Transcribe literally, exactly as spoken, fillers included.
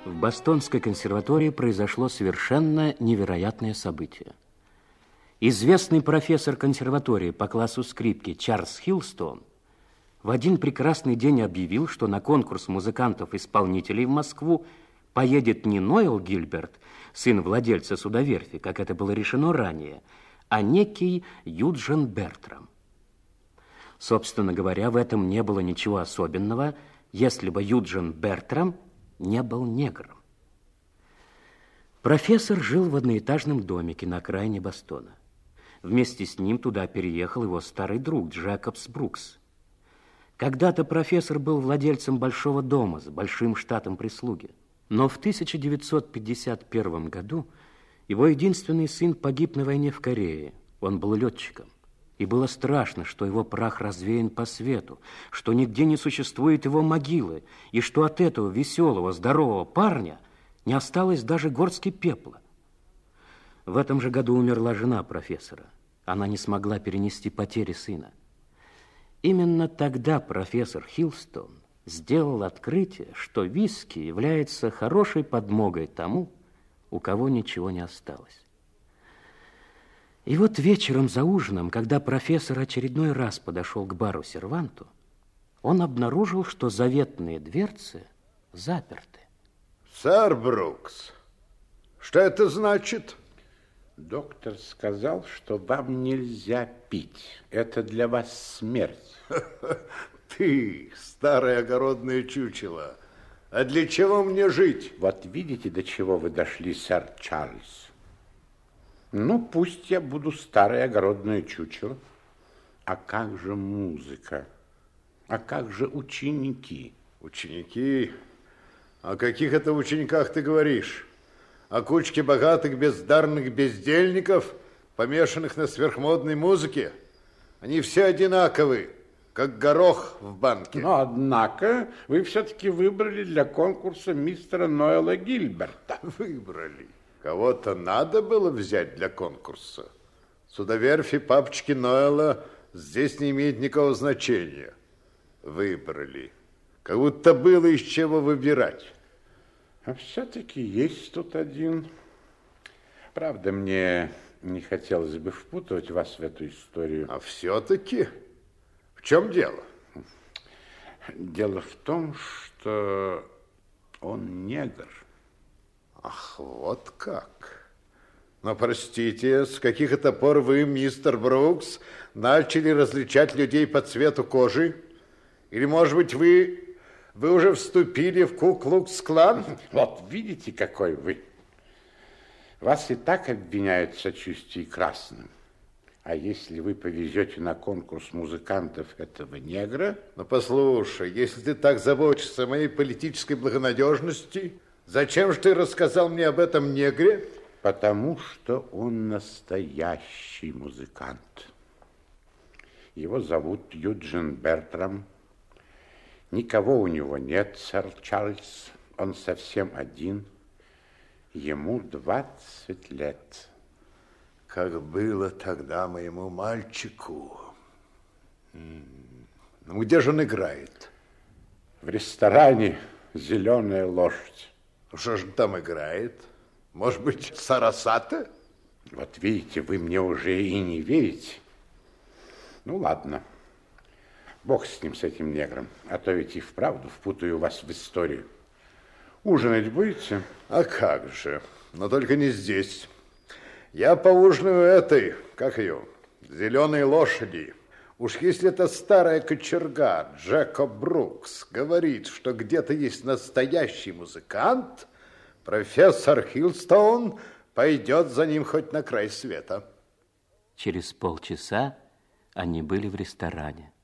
В Бостонской консерватории произошло совершенно невероятное событие. Известный профессор консерватории по классу скрипки Чарльз Хилстон в один прекрасный день объявил, что на конкурс музыкантов-исполнителей в Москву поедет не Ноэл Гильберт, сын владельца судоверфи, как это было решено ранее, а некий Юджин Бертрам. Собственно говоря, в этом не было ничего особенного, если бы Юджин Бертрам не был негром. Профессор жил в одноэтажном домике на окраине Бостона. Вместе с ним туда переехал его старый друг Джекобс Брукс. Когда-то профессор был владельцем большого дома с большим штатом прислуги. Но в тысяча девятьсот пятьдесят первом году его единственный сын погиб на войне в Корее. Он был летчиком. И было страшно, что его прах развеян по свету, что нигде не существует его могилы, и что от этого веселого, здорового парня не осталось даже горстки пепла. В этом же году умерла жена профессора. Она не смогла перенести потери сына. Именно тогда профессор Хилстон сделал открытие, что виски является хорошей подмогой тому, у кого ничего не осталось. И вот вечером за ужином, когда профессор очередной раз подошел к бару серванту, он обнаружил, что заветные дверцы заперты. Сэр Брукс, что это значит? Доктор сказал, что вам нельзя пить. Это для вас смерть. Ты, старое огородное чучело, а для чего мне жить? Вот видите, до чего вы дошли, сэр Чарльз. Ну, пусть я буду старое огородное чучело. А как же музыка? А как же ученики? Ученики? О каких это учениках ты говоришь? О кучке богатых бездарных бездельников, помешанных на сверхмодной музыке? Они все одинаковы, как горох в банке. Но, однако, вы все-таки выбрали для конкурса мистера Ноэла Гильберта. Выбрали. Кого-то надо было взять для конкурса. Судоверфи папочки Ноэла здесь не имеет никакого значения. Выбрали. Как будто было из чего выбирать. А все-таки есть тут один. Правда, мне не хотелось бы впутывать вас в эту историю. А все-таки? В чем дело? Дело в том, что он негр. Ах, вот как. Но, простите, с каких это пор вы, мистер Брукс, начали различать людей по цвету кожи? Или, может быть, вы, вы уже вступили в Ку-Клукс-Клан? Вот видите, какой вы. Вас и так обвиняют в сочувствии красным. А если вы повезете на конкурс музыкантов этого негра... Ну, послушай, если ты так заботишься о моей политической благонадежности, зачем же ты рассказал мне об этом негре? Потому что он настоящий музыкант. Его зовут Юджин Бертрам. Никого у него нет, сэр Чарльз. Он совсем один. Ему двадцать лет. Как было тогда моему мальчику. Ну, где же он играет? В ресторане «Зеленая лошадь». Что же там играет? Может быть, Сарасата? Вот видите, вы мне уже и не верите. Ну, ладно. Бог с ним, с этим негром. А то ведь и вправду впутаю вас в историю. Ужинать будете? А как же. Но только не здесь. Я поужинаю этой, как ее, зеленой лошади. Уж если эта старая кочерга Джекоб Брукс говорит, что где-то есть настоящий музыкант, профессор Хилстон пойдет за ним хоть на край света. Через полчаса они были в ресторане.